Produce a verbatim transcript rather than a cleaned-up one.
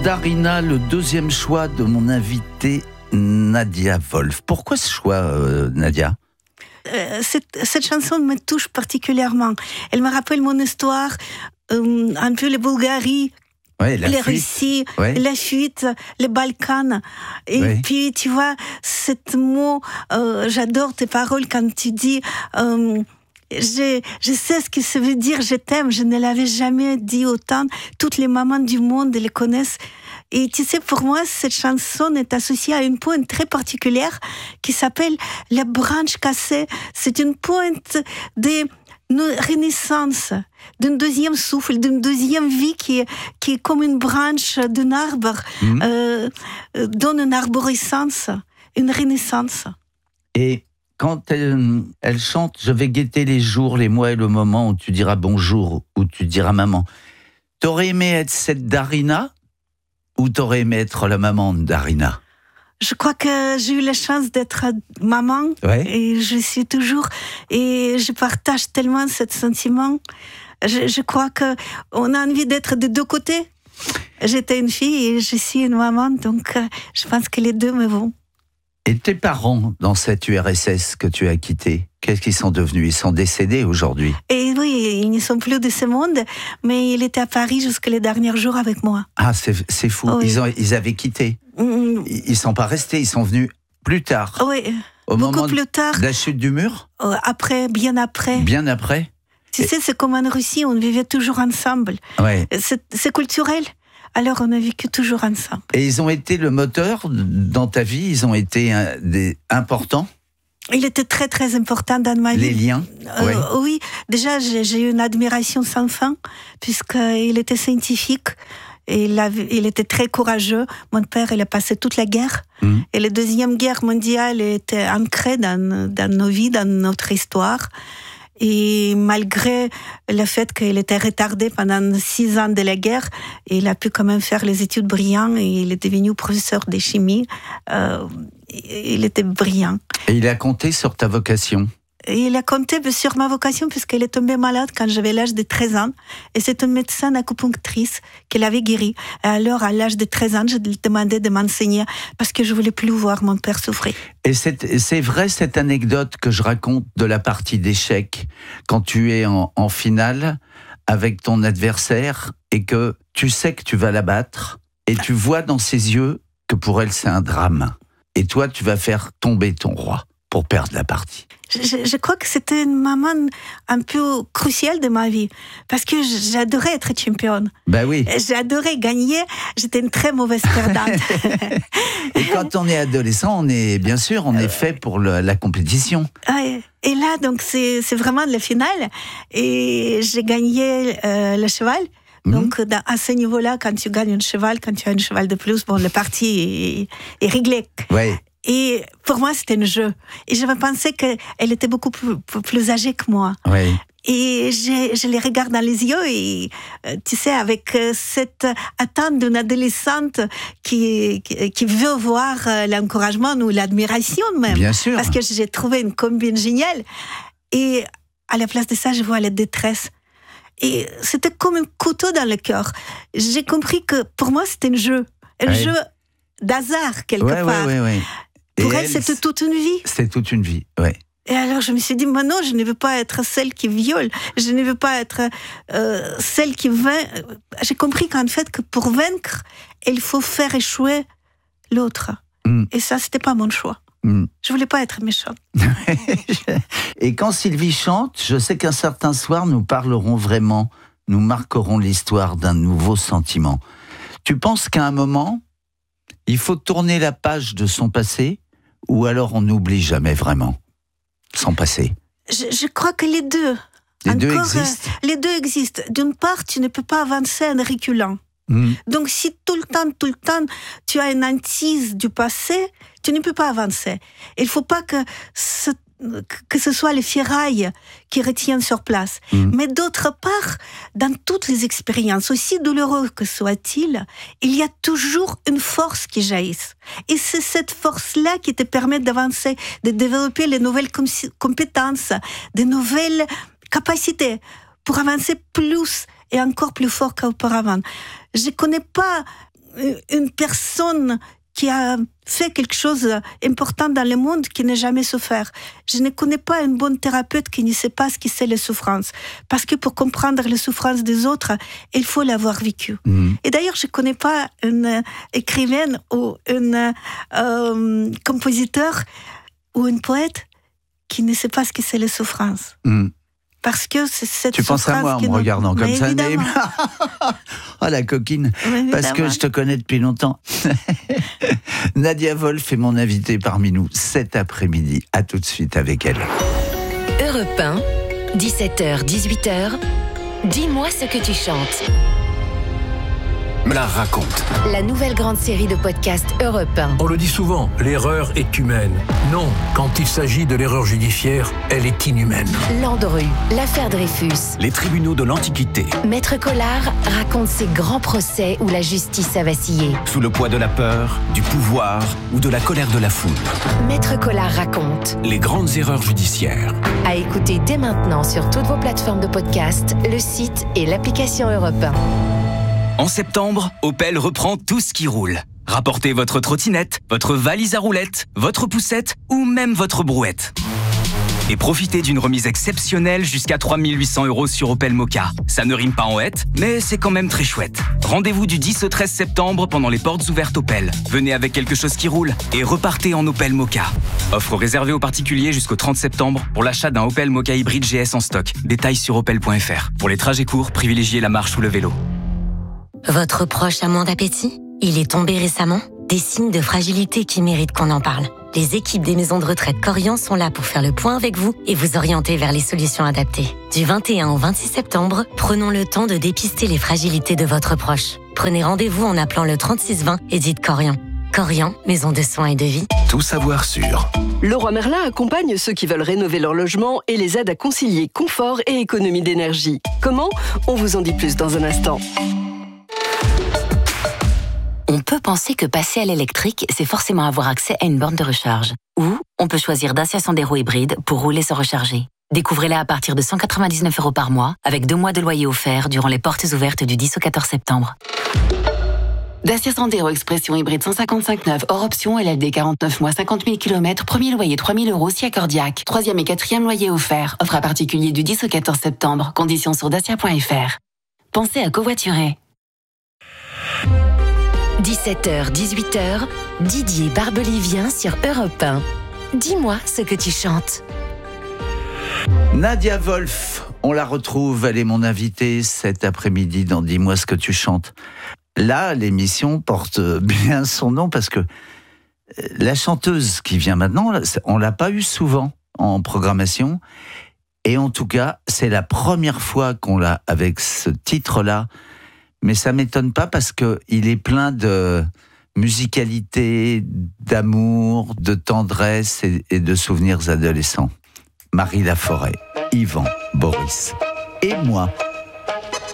Darina, le deuxième choix de mon invité Nadia Wolf. Pourquoi ce choix, euh, Nadia ? euh, cette, cette chanson me touche particulièrement. Elle me rappelle mon histoire, euh, un peu la Bulgarie, ouais, la les fuite. Russie, ouais. la fuite, les Balkans. Et ouais. puis, tu vois, ce mot, euh, j'adore tes paroles quand tu dis... Euh, Je, je sais ce que ça veut dire, je t'aime, je ne l'avais jamais dit autant. Toutes les mamans du monde les connaissent. Et tu sais, pour moi, cette chanson est associée à une pointe très particulière qui s'appelle La branche cassée. C'est une pointe de renaissance, d'un deuxième souffle, d'une deuxième vie qui est, qui est comme une branche d'un arbre, mmh. euh, donne une arborescence, une renaissance. Et quand elle, elle chante « Je vais guetter les jours, les mois et le moment où tu diras bonjour, où tu diras maman », t'aurais aimé être cette Darina ou t'aurais aimé être la maman de Darina ? Je crois que j'ai eu la chance d'être maman, ouais. et je suis toujours, et je partage tellement ce sentiment. Je, je crois qu'on a envie d'être des deux côtés. J'étais une fille et je suis une maman, donc je pense que les deux me vont. Et tes parents, dans cette U R S S que tu as quittée, qu'est-ce qu'ils sont devenus ? Ils sont décédés aujourd'hui ? Et oui, ils ne sont plus de ce monde, mais il était à Paris jusqu'à les derniers jours avec moi. Ah, c'est, c'est fou. Oui. Ils, ont, ils avaient quitté. Mm. Ils ne sont pas restés, ils sont venus plus tard. Oui, au beaucoup moment plus tard. De la chute du mur ? Après, bien après. Bien après ? Tu Et... sais, c'est comme en Russie, on vivait toujours ensemble. Ouais. C'est, c'est culturel. Alors, on a vécu toujours ensemble. Et ils ont été le moteur dans ta vie ? Ils ont été un, des, importants ? Il était très, très important dans ma vie. Les liens ? euh, ouais. Oui, déjà, j'ai, j'ai eu une admiration sans fin, puisqu'il était scientifique. Et il, avait, il était très courageux. Mon père, il a passé toute la guerre. Mmh. Et la Deuxième Guerre mondiale était ancrée dans, dans nos vies, dans notre histoire. Et malgré le fait qu'il était retardé pendant six ans de la guerre, il a pu quand même faire les études brillantes et il est devenu professeur de chimie. Euh, il était brillant. Et il a compté sur ta vocation ? Et il a compté sur ma vocation puisqu'il est tombé malade quand j'avais l'âge de treize ans. Et c'est une médecin acupunctrice qui l'avait guéri. Et alors, à l'âge de treize ans, je lui demandais de m'enseigner parce que je voulais plus voir mon père souffrir. Et c'est, c'est vrai cette anecdote que je raconte de la partie d'échecs, quand tu es en, en finale avec ton adversaire et que tu sais que tu vas la battre et tu vois dans ses yeux que pour elle c'est un drame. Et toi, tu vas faire tomber ton roi pour perdre la partie. Je, je crois que c'était une maman un peu cruciale de ma vie, parce que j'adorais être championne. Ben oui. J'adorais gagner, j'étais une très mauvaise perdante. Et quand on est adolescent, on est, bien sûr, on est fait pour le, la compétition. Et là, donc, c'est, c'est vraiment la finale, et j'ai gagné euh, le cheval. Donc, mmh. à ce niveau-là, quand tu gagnes un cheval, quand tu as un cheval de plus, bon, le parti est, est réglé. Ouais. Et pour moi, c'était un jeu. Et j'avais pensé qu'elle était beaucoup plus, plus âgée que moi. Oui. Et je, je les regarde dans les yeux et, tu sais, avec cette attente d'une adolescente qui, qui, qui veut voir l'encouragement ou l'admiration même. Bien sûr. Parce que j'ai trouvé une combine géniale. Et à la place de ça, je vois la détresse. Et c'était comme un couteau dans le cœur. J'ai compris que pour moi, c'était un jeu. Un oui. jeu d'hasard, quelque ouais, part. Ouais, ouais, ouais. Pour elle, elle, c'était toute une vie. C'était toute une vie, oui. Et alors, je me suis dit, mais non, je ne veux pas être celle qui viole. Je ne veux pas être euh, celle qui vainc. J'ai compris qu'en fait, que pour vaincre, il faut faire échouer l'autre. Mm. Et ça, c'était pas mon choix. Mm. Je voulais pas être méchante. Et quand Sylvie chante, je sais qu'un certain soir, nous parlerons vraiment, nous marquerons l'histoire d'un nouveau sentiment. Tu penses qu'à un moment, il faut tourner la page de son passé, ou alors on n'oublie jamais vraiment son passé ? Je, je crois que les deux. Les Encore, deux existent. Euh, les deux existent. D'une part, tu ne peux pas avancer en reculant. Mmh. Donc, si tout le temps, tout le temps, tu as une hantise du passé, tu ne peux pas avancer. Il ne faut pas que ce, que ce soit les ferrailles qui retiennent sur place. Mmh. Mais d'autre part, dans toutes les expériences, aussi douloureuses que soient-ils, il y a toujours une force qui jaillit. Et c'est cette force-là qui te permet d'avancer, de développer les nouvelles com- compétences, de nouvelles capacités pour avancer plus et encore plus fort qu'auparavant. Je ne connais pas une personne qui a fait quelque chose d'important dans le monde qui n'a jamais souffert. Je ne connais pas une bonne thérapeute qui ne sait pas ce que c'est les souffrances. Parce que pour comprendre les souffrances des autres, il faut l'avoir vécu. Mmh. Et d'ailleurs, je ne connais pas une écrivaine ou un euh, compositeur ou une poète qui ne sait pas ce que c'est les souffrances. Mmh. Parce que c'est cette tu penses à moi en me regardant comme mais ça, Naïm. Oh la coquine, parce que je te connais depuis longtemps. Nadia Wolf est mon invitée parmi nous cet après-midi. À tout de suite avec elle. Europe un, dix-sept heures dix-huit heures. Dis-moi ce que tu chantes. Me la raconte. La nouvelle grande série de podcasts Europe un. On le dit souvent, l'erreur est humaine. Non, quand il s'agit de l'erreur judiciaire, elle est inhumaine. Landru, l'affaire Dreyfus. Les tribunaux de l'Antiquité. Maître Collard raconte ses grands procès où la justice a vacillé. Sous le poids de la peur, du pouvoir ou de la colère de la foule. Maître Collard raconte. Les grandes erreurs judiciaires. À écouter dès maintenant sur toutes vos plateformes de podcast, le site et l'application Europe un. En septembre, Opel reprend tout ce qui roule. Rapportez votre trottinette, votre valise à roulettes, votre poussette ou même votre brouette. Et profitez d'une remise exceptionnelle jusqu'à trois mille huit cents euros sur Opel Mokka. Ça ne rime pas en hête, mais c'est quand même très chouette. Rendez-vous du dix au treize septembre pendant les portes ouvertes Opel. Venez avec quelque chose qui roule et repartez en Opel Mokka. Offre réservée aux particuliers jusqu'au trente septembre pour l'achat d'un Opel Mokka hybride G S en stock. Détails sur opel point f r. Pour les trajets courts, privilégiez la marche ou le vélo. Votre proche a moins d'appétit ? Il est tombé récemment ? Des signes de fragilité qui méritent qu'on en parle. Les équipes des maisons de retraite Corian sont là pour faire le point avec vous et vous orienter vers les solutions adaptées. Du vingt et un au vingt-six septembre, prenons le temps de dépister les fragilités de votre proche. Prenez rendez-vous en appelant le trente-six vingt et dites Corian. Corian, maison de soins et de vie. Tout savoir sur. Leroy Merlin accompagne ceux qui veulent rénover leur logement et les aide à concilier confort et économie d'énergie. Comment ? On vous en dit plus dans un instant. On peut penser que passer à l'électrique, c'est forcément avoir accès à une borne de recharge. Ou on peut choisir Dacia Sandero hybride pour rouler sans recharger. Découvrez-la à partir de cent quatre-vingt-dix-neuf euros par mois, avec deux mois de loyer offert durant les portes ouvertes du dix au quatorze septembre. Dacia Sandero Expression hybride cent cinquante-cinq neuf hors option, L L D quarante-neuf mois, cinquante mille kilomètres, premier loyer trois mille euros si accordiaque. Troisième et quatrième loyer offert. Offre à particulier du dix au quatorze septembre. Conditions sur dacia point f r. Pensez à covoiturer. dix-sept heures dix-huit heures. Didier Barbelivien sur Europe un. Dis-moi ce que tu chantes. Nadia Wolf, on la retrouve, elle est mon invitée cet après-midi dans Dis-moi ce que tu chantes. Là, l'émission porte bien son nom parce que la chanteuse qui vient maintenant, on l'a pas eu souvent en programmation. Et en tout cas, c'est la première fois qu'on l'a avec ce titre-là. Mais ça m'étonne pas parce que il est plein de musicalité, d'amour, de tendresse et, et de souvenirs adolescents. Marie Laforêt, Yvan, Boris et moi.